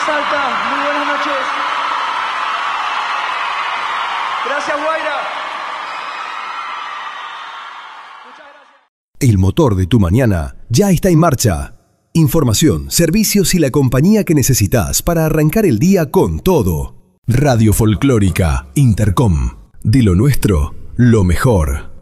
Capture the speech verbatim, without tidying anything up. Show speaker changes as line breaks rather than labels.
Salta, muy buenas noches. Gracias, Guaira. Muchas gracias.
El motor de tu mañana ya está en marcha. Información, servicios y la compañía que necesitas para arrancar el día con todo. Radio Folclórica Intercom. De lo nuestro, lo mejor.